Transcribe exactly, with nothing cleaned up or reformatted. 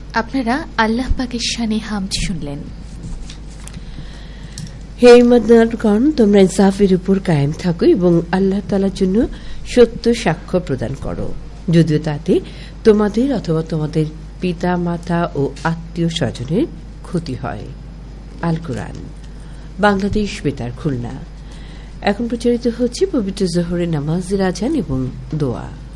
আপনারা আল্লাহ পাকের শানে হামদ শুনলেন। হে ইমানদারগণ, তোমরা ইনসাফের উপর কায়েম থাকো এবং আল্লাহ তাআলার জন্য সত্য সাক্ষ্য প্রদান করো, যদিও তাতে তোমাদের অথবা তোমাদের পিতা মাতা ও আত্মীয় স্বজনের ক্ষতি হয়। আল কুরআন, বাংলাদেশ বেতার, খুলনা। এখন প্রচারিত হচ্ছে পবিত্র জোহরের নামাজের আজান এবং দোয়া।